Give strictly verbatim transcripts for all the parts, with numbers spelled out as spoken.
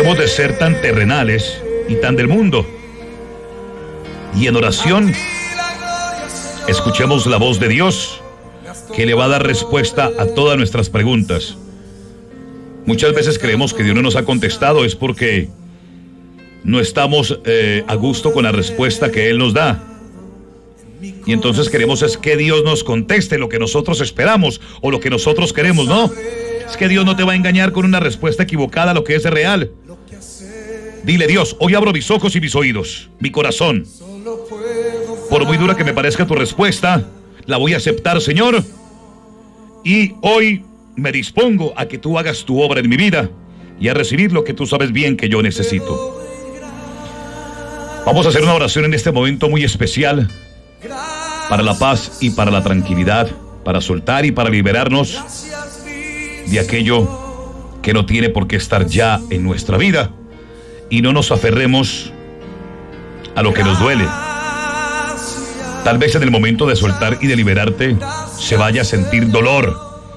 Dejemos de ser tan terrenales y tan del mundo. Y en oración, escuchemos la voz de Dios, que le va a dar respuesta a todas nuestras preguntas. Muchas veces creemos que Dios no nos ha contestado, es porque no estamos eh, a gusto con la respuesta que Él nos da. Y entonces queremos es que Dios nos conteste lo que nosotros esperamos o lo que nosotros queremos. No, es que Dios no te va a engañar con una respuesta equivocada a lo que es real. Dile: Dios, hoy abro mis ojos y mis oídos, mi corazón. Por muy dura que me parezca tu respuesta, la voy a aceptar, Señor. Y hoy me dispongo a que tú hagas tu obra en mi vida y a recibir lo que tú sabes bien que yo necesito. Vamos a hacer una oración en este momento muy especial para la paz y para la tranquilidad, para soltar y para liberarnos de aquello que no tiene por qué estar ya en nuestra vida, y no nos aferremos a lo que nos duele. Tal vez en el momento de soltar y de liberarte se vaya a sentir dolor,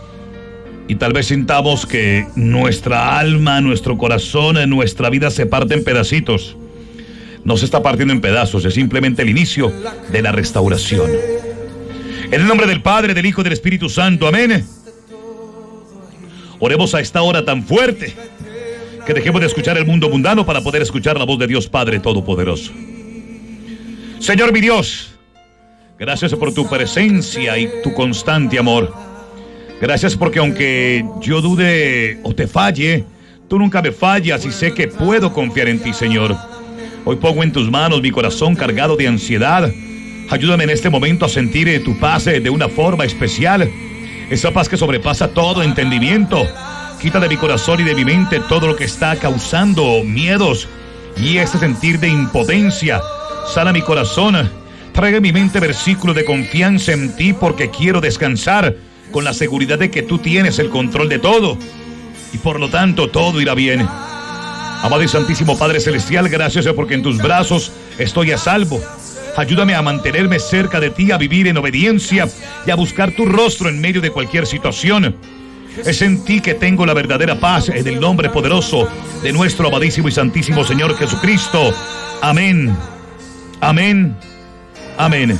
y tal vez sintamos que nuestra alma, nuestro corazón, nuestra vida se parte en pedacitos. No se está partiendo en pedazos, es simplemente el inicio de la restauración. En el nombre del Padre, del Hijo y del Espíritu Santo, amén. Oremos a esta hora tan fuerte que dejemos de escuchar el mundo mundano para poder escuchar la voz de Dios Padre Todopoderoso. Señor mi Dios, gracias por tu presencia y tu constante amor. Gracias porque aunque yo dude o te falle, tú nunca me fallas y sé que puedo confiar en ti, Señor. Hoy pongo en tus manos mi corazón cargado de ansiedad. Ayúdame en este momento a sentir tu paz de una forma especial. Esa paz que sobrepasa todo entendimiento. Quita de mi corazón y de mi mente todo lo que está causando miedos y ese sentir de impotencia. Sana mi corazón. Trae a mi mente versículos de confianza en ti, porque quiero descansar con la seguridad de que tú tienes el control de todo. Y por lo tanto todo irá bien. Amado y Santísimo Padre Celestial, gracias porque en tus brazos estoy a salvo. Ayúdame a mantenerme cerca de ti, a vivir en obediencia y a buscar tu rostro en medio de cualquier situación. Es en ti que tengo la verdadera paz, en el nombre poderoso de nuestro amadísimo y santísimo Señor Jesucristo. Amén. Amén. Amén.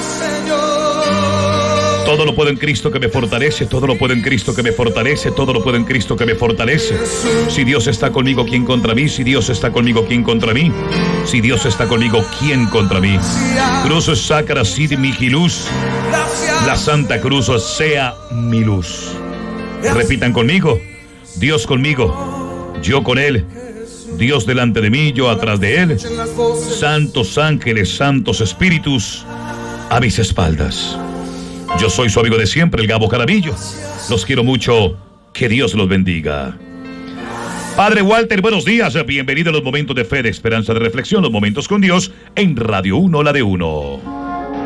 Todo lo puedo en Cristo que me fortalece, todo lo puedo en Cristo que me fortalece, todo lo puedo en Cristo que me fortalece. Si Dios está conmigo, ¿quién contra mí? Si Dios está conmigo, ¿quién contra mí? Si Dios está conmigo, ¿quién contra mí? Cruz sacra sid mihi luz, la Santa Cruz sea mi luz. Repitan conmigo: Dios conmigo, yo con Él. Dios delante de mí, yo atrás de Él. Santos ángeles, santos espíritus a mis espaldas. Yo soy su amigo de siempre, el Gabo Jaramillo. Los quiero mucho. Que Dios los bendiga. Padre Walter, buenos días. Bienvenido a los momentos de fe, de esperanza, de reflexión, los momentos con Dios en Radio uno, la de uno.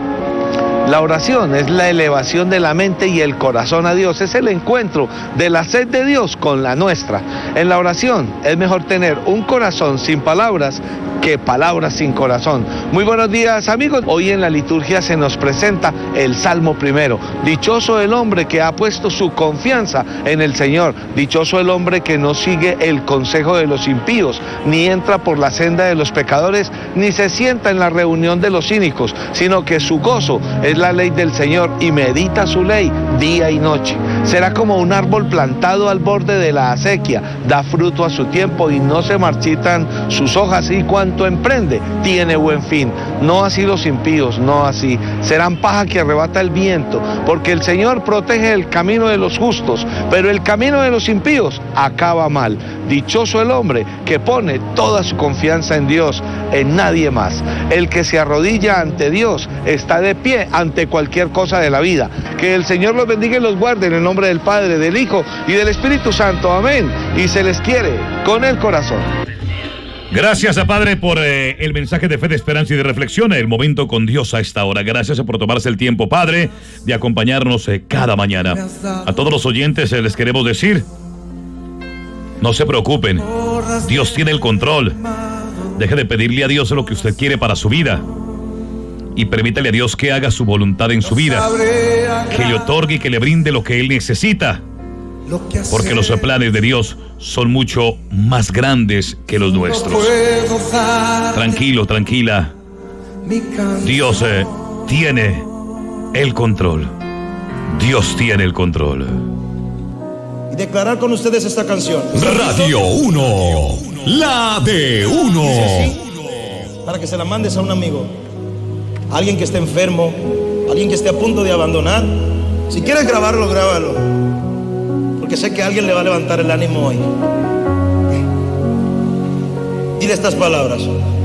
La oración es la elevación de la mente y el corazón a Dios. Es el encuentro de la sed de Dios con la nuestra. En la oración es mejor tener un corazón sin palabras que palabras sin corazón. Muy buenos días, amigos. Hoy en la liturgia se nos presenta el Salmo primero. Dichoso el hombre que ha puesto su confianza en el Señor. Dichoso el hombre que no sigue el consejo de los impíos, ni entra por la senda de los pecadores, ni se sienta en la reunión de los cínicos, sino que su gozo es la ley del Señor y medita su ley día y noche. Será como un árbol plantado al borde de la acequia, da fruto a su tiempo y no se marchitan sus hojas, y cuanto emprende tiene buen fin. No así los impíos, no así. Serán paja que arrebata el viento, porque el Señor protege el camino de los justos, pero el camino de los impíos acaba mal. Dichoso el hombre que pone toda su confianza en Dios, en nadie más. El que se arrodilla ante Dios está de pie ante cualquier cosa de la vida. Que el Señor los bendiga y los guarde en el nombre del Padre, del Hijo y del Espíritu Santo. Amén. Y se les quiere con el corazón. Gracias a Padre por eh, el mensaje de fe, de esperanza y de reflexión, el momento con Dios a esta hora. Gracias por tomarse el tiempo, Padre, de acompañarnos eh, cada mañana. A todos los oyentes eh, les queremos decir: no se preocupen, Dios tiene el control. Deje de pedirle a Dios lo que usted quiere para su vida y permítale a Dios que haga su voluntad en su vida, que le otorgue y que le brinde lo que Él necesita. porque los planes de Dios son mucho más grandes que los nuestros. Tranquilo, tranquila. Dios eh, tiene el control. Dios tiene el control. Y declarar con ustedes esta canción. Radio uno, la de uno. Para que se la mandes a un amigo, a alguien que esté enfermo, a alguien que esté a punto de abandonar. Si quieres grabarlo, grábalo, porque sé que a alguien le va a levantar el ánimo hoy. Dile estas palabras.